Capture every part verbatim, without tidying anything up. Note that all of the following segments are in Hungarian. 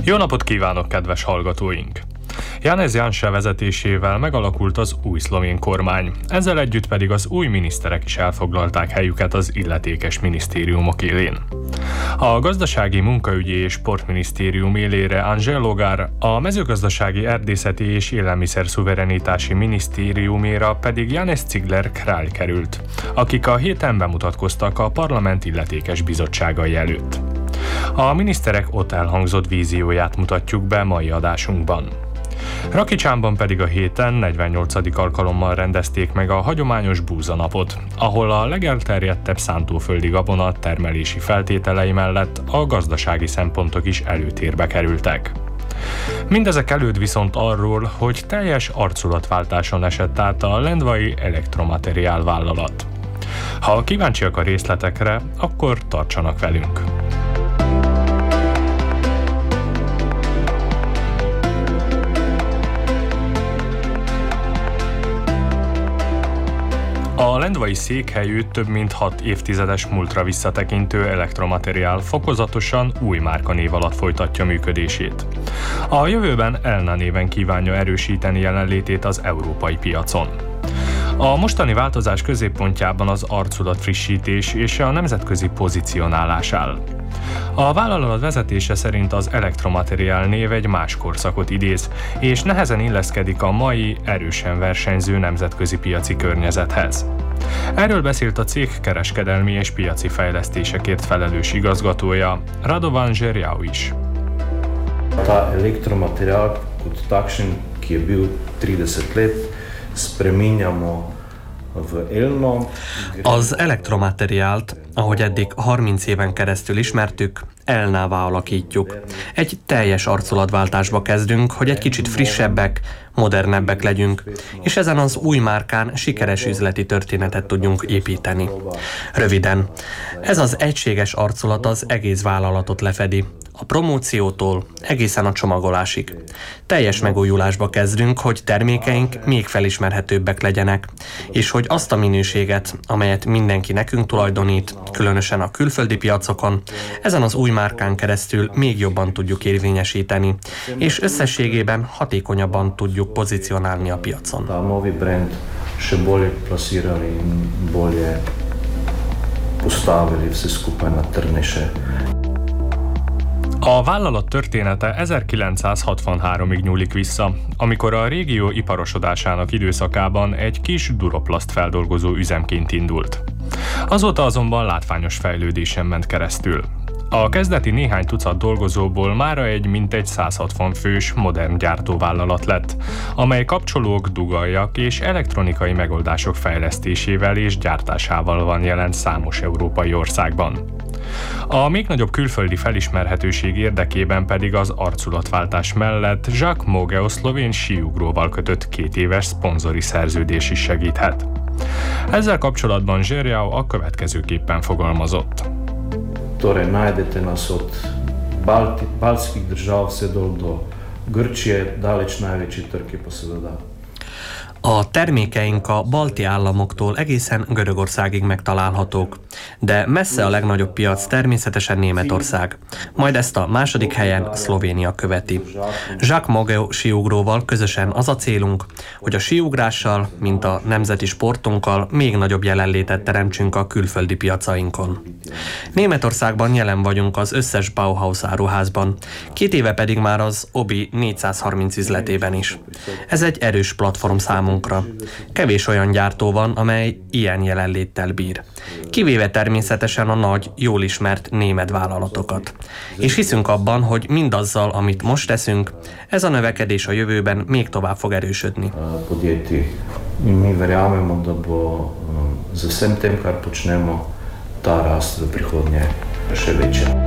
Jó napot kívánok, kedves hallgatóink! Janez Janša vezetésével megalakult az új szlovén kormány, ezzel együtt pedig az új miniszterek is elfoglalták helyüket az illetékes minisztériumok élén. A gazdasági, munkaügyi és sportminisztérium élére Anže Logar, a mezőgazdasági, erdészeti és élelmiszer szuverenitási minisztériuméra pedig Janez Cigler Král került, akik a héten bemutatkoztak a parlament illetékes bizottságai előtt. A miniszterek ott elhangzott vízióját mutatjuk be mai adásunkban. Rakicsánban pedig a héten negyvennyolcadik alkalommal rendezték meg a hagyományos búzanapot, ahol a legelterjedtebb szántóföldi gabona termelési feltételei mellett a gazdasági szempontok is előtérbe kerültek. Mindezek előtt viszont arról, hogy teljes arculatváltáson esett át a lendvai elektromateriál vállalat. Ha kíváncsiak a részletekre, akkor tartsanak velünk! A lendvai székhelyű, több mint hat évtizedes múltra visszatekintő elektromateriál fokozatosan új márkanév alatt folytatja működését. A jövőben Elna néven kívánja erősíteni jelenlétét az európai piacon. A mostani változás középpontjában az arculatfrissítés és a nemzetközi pozicionálás áll. A vállalat vezetése szerint az elektromateriál név egy más korszakot idéz, és nehezen illeszkedik a mai, erősen versenyző nemzetközi piaci környezethez. Erről beszélt a cég kereskedelmi és piaci fejlesztésekért felelős igazgatója, Radovan Žerjav is. Ta elektromateriál, kot takšen, ki je bil trideset let, spreminjamo v Elno. Az elektromateriált, ahogy eddig harminc éven keresztül ismertük, Elnává alakítjuk. Egy teljes arculatváltásba kezdünk, hogy egy kicsit frissebbek, modernebbek legyünk, és ezen az új márkán sikeres üzleti történetet tudjunk építeni. Röviden, ez az egységes arculat az egész vállalatot lefedi, a promóciótól egészen a csomagolásig. Teljes megújulásba kezdünk, hogy termékeink még felismerhetőbbek legyenek, és hogy azt a minőséget, amelyet mindenki nekünk tulajdonít, különösen a külföldi piacokon, ezen az új márkán keresztül még jobban tudjuk érvényesíteni, és összességében hatékonyabban tudjuk pozícionálni a piacon. A novi brand še bolje plasirali, bolje postavili vse skupaj na trnejše. A vállalat története ezerkilencszázhatvanháromig nyúlik vissza, amikor a régió iparosodásának időszakában egy kis duroplaszt feldolgozó üzemként indult. Azóta azonban látványos fejlődésen ment keresztül. A kezdeti néhány tucat dolgozóból mára egy mintegy százhatvan fős modern gyártóvállalat lett, amely kapcsolók, dugaljak és elektronikai megoldások fejlesztésével és gyártásával van jelen számos európai országban. A még nagyobb külföldi felismerhetőség érdekében pedig az arculatváltás mellett Jacques Mogeo szlovén síugróval kötött két éves szponzori szerződés is segíthet. Ezzel kapcsolatban Žerjav a következőképpen fogalmazott. Torej, najdete nas od Balti, baltskih držav vse dol do Grčije, daleč največji trg je pa seveda. A termékeink a balti államoktól egészen Görögországig megtalálhatók, de messze a legnagyobb piac természetesen Németország. Majd ezt a második helyen Szlovénia követi. Jacques Mogeo síugróval közösen az a célunk, hogy a síugrással, mint a nemzeti sportunkkal még nagyobb jelenlétet teremtsünk a külföldi piacainkon. Németországban jelen vagyunk az összes Bauhaus áruházban, két éve pedig már az Obi négyszázharminc üzletében is. Ez egy erős platform számunkra. Kevés olyan gyártó van, amely ilyen jelenléttel bír. Kivéve természetesen a nagy, jól ismert német vállalatokat. És hiszünk abban, hogy mindazzal, amit most teszünk, ez a növekedés a jövőben még tovább fog erősödni. Mi verjamemo, da bo z vsem tem, kar počnemo, ta rast v prihodnje še večja.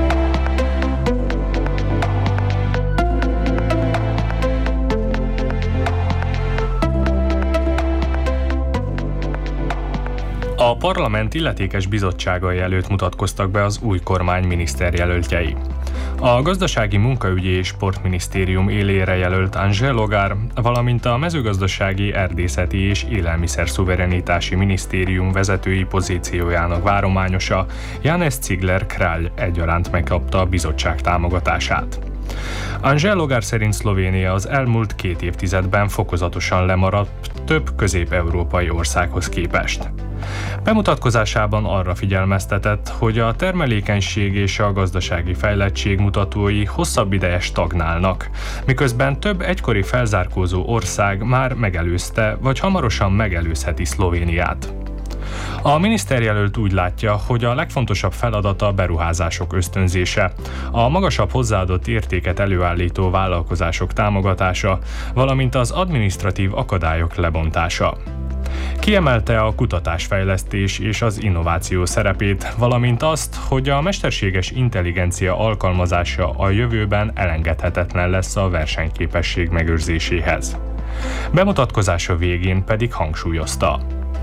A parlament illetékes bizottságai előtt mutatkoztak be az új kormány miniszterjelöltjei. A gazdasági, munkaügyi és sportminisztérium élére jelölt Anže Logar, valamint a mezőgazdasági, erdészeti és élelmiszer szuverenitási minisztérium vezetői pozíciójának várományosa Janez Cigler Král egyaránt megkapta a bizottság támogatását. Anžel Logar szerint Szlovénia az elmúlt két évtizedben fokozatosan lemaradt több közép-európai országhoz képest. Bemutatkozásában arra figyelmeztetett, hogy a termelékenység és a gazdasági fejlettség mutatói hosszabb ideje stagnálnak, miközben több egykori felzárkózó ország már megelőzte vagy hamarosan megelőzheti Szlovéniát. A miniszterjelölt úgy látja, hogy a legfontosabb feladata a beruházások ösztönzése, a magasabb hozzáadott értéket előállító vállalkozások támogatása, valamint az adminisztratív akadályok lebontása. Kiemelte a kutatásfejlesztés és az innováció szerepét, valamint azt, hogy a mesterséges intelligencia alkalmazása a jövőben elengedhetetlen lesz a versenyképesség megőrzéséhez. Bemutatkozása végén pedig hangsúlyozta.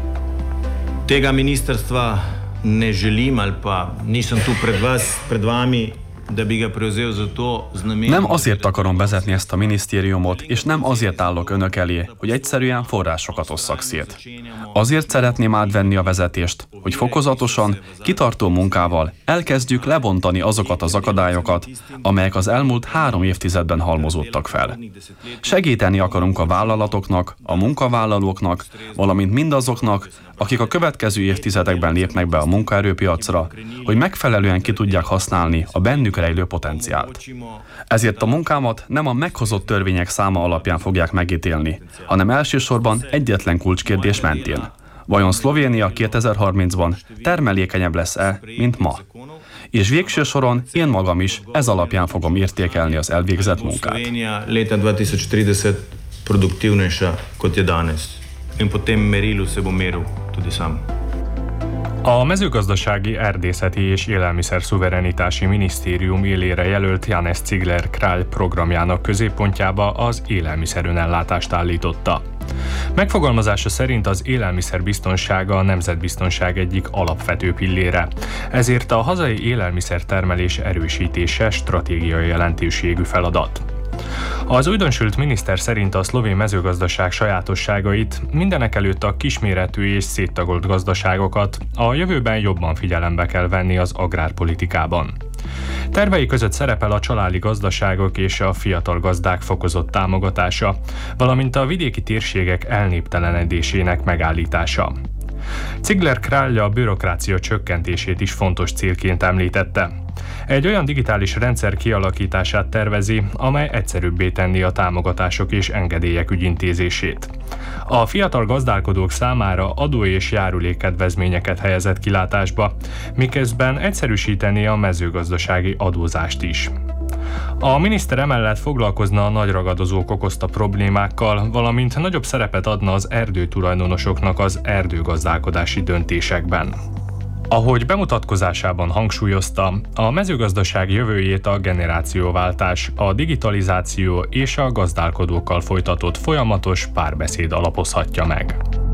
Tega ministerstva ne želim ali pa nisem tu pred vas, pred vami, da bi ga prevzel za to z namenom. Nem azért akarom vezetni ezt a minisztériumot, és nem azért állok önök elé, hogy egyszerűen forrásokat osszak szét. Azért szeretném átvenni a vezetést, hogy fokozatosan, kitartó munkával elkezdjük lebontani azokat az akadályokat, amelyek az elmúlt három évtizedben halmozódtak fel. Segíteni akarunk a vállalatoknak, a munkavállalóknak, valamint mindazoknak, akik a következő évtizedekben lépnek be a munkaerőpiacra, hogy megfelelően ki tudják használni a bennük rejlő potenciált. Ezért a munkámat nem a meghozott törvények száma alapján fogják megítélni, hanem elsősorban egyetlen kulcskérdés mentén. Vajon Szlovénia kétezer-harmincban termelékenyebb lesz-e, mint ma? És végső soron én magam is ez alapján fogom értékelni az elvégzett munkát. Szlovénia leta dvetisíctrideset produktívnejša kot je danes. In po tem merilu se bom meril tudi sam. A mezőgazdasági, erdészeti és élelmiszer szuverenitási minisztérium élére jelölt Janez Cigler Král programjának középpontjába az élelmiszerönellátást állította. Megfogalmazása szerint az élelmiszer biztonsága a nemzetbiztonság egyik alapvető pillére, ezért a hazai élelmiszertermelés erősítése stratégiai jelentőségű feladat. Az újdonsült miniszter szerint a szlovén mezőgazdaság sajátosságait, mindenekelőtt a kisméretű és széttagolt gazdaságokat a jövőben jobban figyelembe kell venni az agrárpolitikában. Tervei között szerepel a családi gazdaságok és a fiatal gazdák fokozott támogatása, valamint a vidéki térségek elnéptelenedésének megállítása. Cigler Král a bürokrácia csökkentését is fontos célként említette. Egy olyan digitális rendszer kialakítását tervezi, amely egyszerűbbé tenni a támogatások és engedélyek ügyintézését. A fiatal gazdálkodók számára adó- és járulékkedvezményeket helyezett kilátásba, miközben egyszerűsíteni a mezőgazdasági adózást is. A miniszter emellett foglalkozna a nagy ragadozók okozta problémákkal, valamint nagyobb szerepet adna az erdőtulajdonosoknak az erdőgazdálkodási döntésekben. Ahogy bemutatkozásában hangsúlyozta, a mezőgazdaság jövőjét a generációváltás, a digitalizáció és a gazdálkodókkal folytatott folyamatos párbeszéd alapozhatja meg.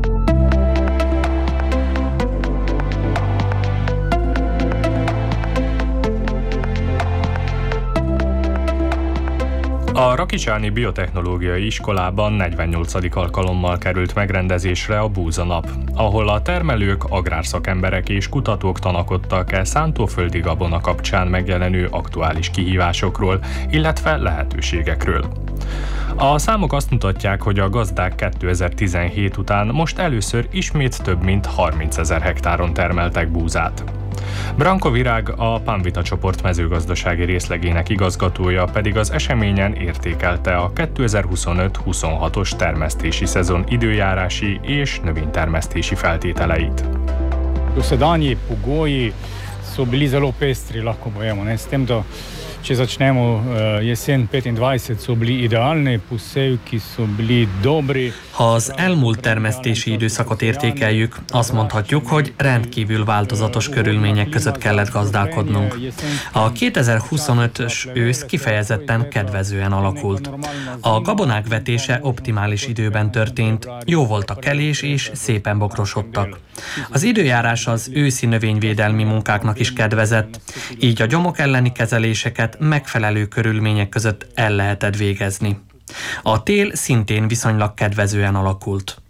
A Rakicsáni Biotechnológiai Iskolában negyvennyolcadik alkalommal került megrendezésre a Búzanap, ahol a termelők, agrárszakemberek és kutatók tanakodtak el szántóföldi gabona kapcsán megjelenő aktuális kihívásokról, illetve lehetőségekről. A számok azt mutatják, hogy a gazdák kétezer-tizenhét után most először ismét több mint harmincezer hektáron termeltek búzát. Branko Virág, a Panvita csoport mezőgazdasági részlegének igazgatója pedig az eseményen értékelte a kétezer-huszonöt-huszonhatos termesztési szezon időjárási és növénytermesztési feltételeit. Dosedanji pogoji so bili zelo pestri, lahko povemo, ne, s tem, da če začnemo jesen petindvajset so bili idealni, posevki so bili dobri. Ha az elmúlt termesztési időszakot értékeljük, azt mondhatjuk, hogy rendkívül változatos körülmények között kellett gazdálkodnunk. A kétezer-huszonötös ősz kifejezetten kedvezően alakult. A gabonák vetése optimális időben történt, jó volt a kelés és szépen bokrosodtak. Az időjárás az őszi növényvédelmi munkáknak is kedvezett, így a gyomok elleni kezeléseket megfelelő körülmények között el lehetett végezni. A tél szintén viszonylag kedvezően alakult.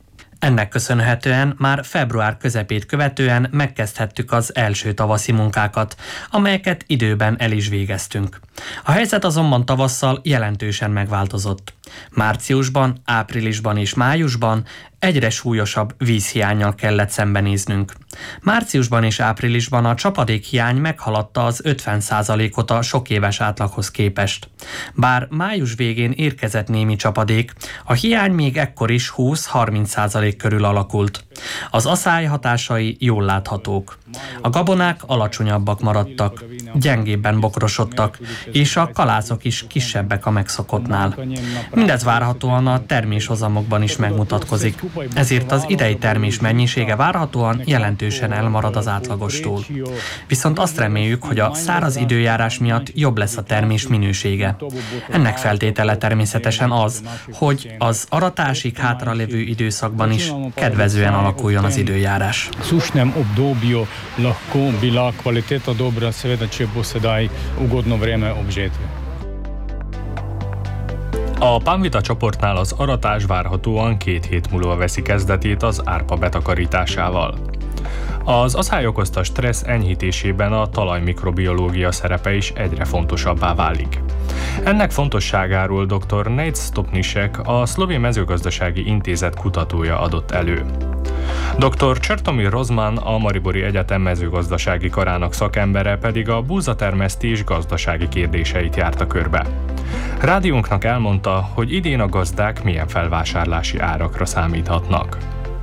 Ennek köszönhetően már február közepét követően megkezdhettük az első tavaszi munkákat, amelyeket időben el is végeztünk. A helyzet azonban tavasszal jelentősen megváltozott. Márciusban, áprilisban és májusban egyre súlyosabb vízhiánnyal kellett szembenéznünk. Márciusban és áprilisban a csapadékhiány meghaladta az ötven százalékot a sok éves átlaghoz képest. Bár május végén érkezett némi csapadék, a hiány még ekkor is húsz-harminc százalék körül alakult. Az aszály hatásai jól láthatók. A gabonák alacsonyabbak maradtak, gyengébben bokrosodtak, és a kalászok is kisebbek a megszokottnál. Mindez várhatóan a terméshozamokban is megmutatkozik, ezért az idei termés mennyisége várhatóan jelentősen elmarad az átlagostól. Viszont azt reméljük, hogy a száraz időjárás miatt jobb lesz a termés minősége. Ennek feltétele természetesen az, hogy az aratásig hátralévő időszakban is kedvezően alakuljon az időjárás. Sušnem obdobju lahko bila kvaliteta dobra, seveda, če bo sedaj ugodno vreme ob žetvi. A Panvita csoportnál az aratás várhatóan két hét múlva veszi kezdetét az árpa betakarításával. Az aszály okozta stressz enyhítésében a talajmikrobiológia szerepe is egyre fontosabbá válik. Ennek fontosságáról dr. Nejc Stopnišek, a Szlovén Mezőgazdasági Intézet kutatója adott elő. doktor Črtomir Rozman, a Maribori Egyetem mezőgazdasági karának szakembere pedig a búzatermesztés gazdasági kérdéseit járta körbe. Rádiónknak elmondta, hogy idén a gazdák milyen felvásárlási árakra számíthatnak.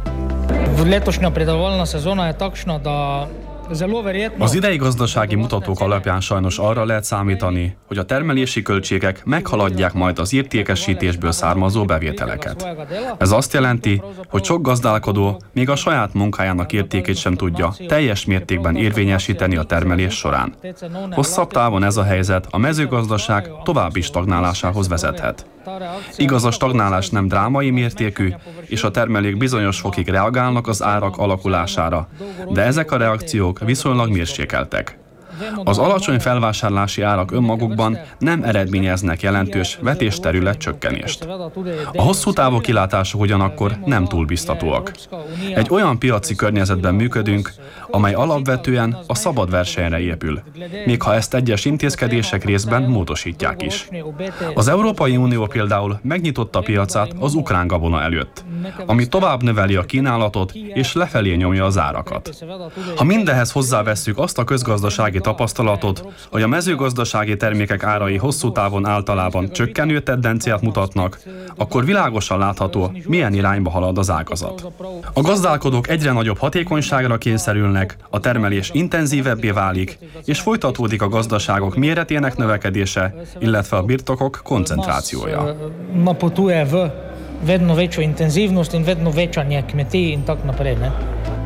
Letošnja pridelovalna sezona je takšna, da zelo verjetno... Az idei gazdasági mutatók alapján sajnos arra lehet számítani, hogy a termelési költségek meghaladják majd az értékesítésből származó bevételeket. Ez azt jelenti, hogy sok gazdálkodó még a saját munkájának értékét sem tudja teljes mértékben érvényesíteni a termelés során. Hosszabb távon ez a helyzet a mezőgazdaság további stagnálásához vezethet. Igaz, a stagnálás nem drámai mértékű, és a termelők bizonyos fokig reagálnak az árak alakulására, de ezek a reakciók viszonylag mérsékeltek. Az alacsony felvásárlási árak önmagukban nem eredményeznek jelentős vetésterület csökkenést. A hosszú távú kilátások ugyanakkor nem túl biztatóak. Egy olyan piaci környezetben működünk, amely alapvetően a szabad versenyre épül, még ha ezt egyes intézkedések részben módosítják is. Az Európai Unió például megnyitotta piacát az ukrán gabona előtt, ami tovább növeli a kínálatot és lefelé nyomja az árakat. Ha mindehez hozzávesszük azt a közgazdasági tapasztalatot, hogy a mezőgazdasági termékek árai hosszú távon általában csökkenő tendenciát mutatnak, akkor világosan látható, milyen irányba halad az ágazat. A gazdálkodók egyre nagyobb hatékonyságra kényszerülnek, a termelés intenzívebbé válik, és folytatódik a gazdaságok méretének növekedése, illetve a birtokok koncentrációja. Napotuje v vedno večjo intenzivnost in vedno večanje kmetij in tak naprej, ne?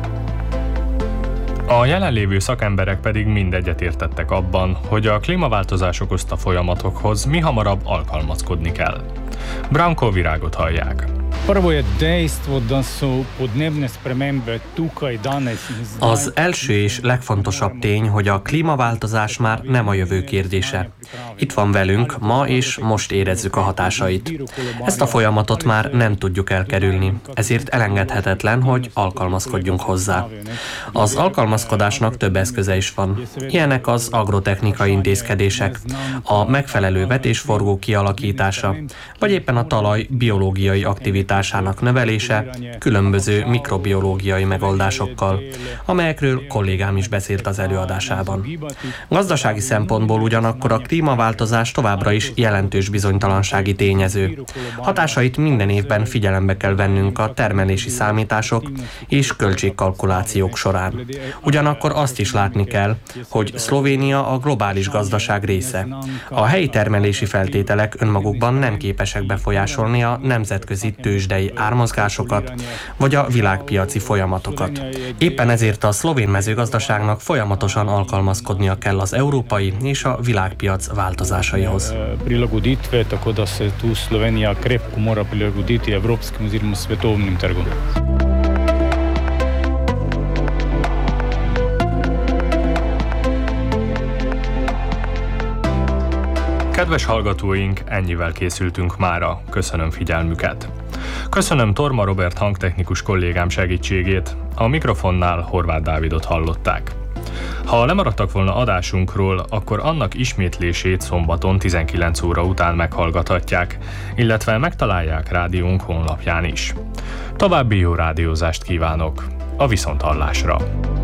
A jelenlévő szakemberek pedig mind egyetértettek abban, hogy a klímaváltozás okozta folyamatokhoz mi hamarabb alkalmazkodni kell. Branko Virágot hallják. Az első és legfontosabb tény, hogy a klímaváltozás már nem a jövő kérdése. Itt van velünk, ma és most érezzük a hatásait. Ezt a folyamatot már nem tudjuk elkerülni, ezért elengedhetetlen, hogy alkalmazkodjunk hozzá. Az alkalmazkodásnak több eszköze is van. Ilyenek az agrotechnikai intézkedések, a megfelelő vetésforgó kialakítása, vagy éppen a talaj biológiai aktivitásának növelése különböző mikrobiológiai megoldásokkal, amelyekről kollégám is beszélt az előadásában. Gazdasági szempontból ugyanakkor a klímaváltozás továbbra is jelentős bizonytalansági tényező. Hatásait minden évben figyelembe kell vennünk a termelési számítások és költségkalkulációk során. Ugyanakkor azt is látni kell, hogy Szlovénia a globális gazdaság része. A helyi termelési feltételek önmagukban nem képesek befolyásolni a nemzetközi tőzsdei ármozgásokat vagy a világpiaci folyamatokat. Éppen ezért a szlovén mezőgazdaságnak folyamatosan alkalmazkodnia kell az európai és a világpiac változásaihoz. Prilagoditve, tako da se tu Slovenija krepko mora prilagoditi evropskim oziroma svetovnim trgom. Kedves hallgatóink, ennyivel készültünk mára. Köszönöm figyelmüket. Köszönöm Torma Robert hangtechnikus kollégám segítségét, a mikrofonnál Horváth Dávidot hallották. Ha lemaradtak volna adásunkról, akkor annak ismétlését szombaton tizenkilenc óra után meghallgathatják, illetve megtalálják rádiónk honlapján is. További jó rádiózást kívánok! A viszonthallásra!